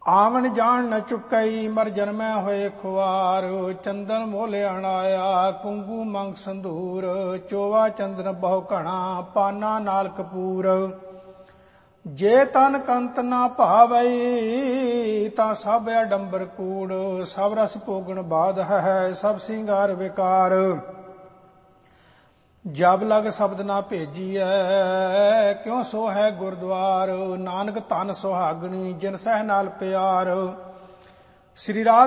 ਆਵਣ ਜਾਣ ਨ ਚੁੱਕਈ ਮਰ ਜਨਮੈ ਹੋਏ ਖੁਆਰ। ਚੰਦਨ ਮੋਲੇ ਅਣਾਇਆ ਕੁੰਗੂ ਮੰਗ ਸੰਧੂਰ। ਚੋਵਾ ਚੰਦਨ ਬਹੁ ਘਣਾ ਪਾਨਾ ਨਾਲ ਕਪੂਰ। ਜੇ ਤਨ ਕੰਤ ਨਾ ਭਾਵਈ ਤਾਂ ਸਭ ਅਡੰਬਰ ਕੂੜ। ਸਭ ਰਸ ਭੋਗਣ ਬਾਧ ਹੈ ਸਭ ਸਿੰਗਾਰ ਵਿਕਾਰ। ਜਬ ਲਗ ਸ਼ਬਦ ਨਾ ਭੇਜੀਐ ਕਿਉ ਸੋ ਹੈ ਗੁਰਦੁਆਰ। ਨਾਨਕ ਧਨ ਸੁਹਾਗਣੀ ਜਿਨ ਸਹਿ ਨਾਲ ਪਿਆਰ। ਸ੍ਰੀ ਰਾਗ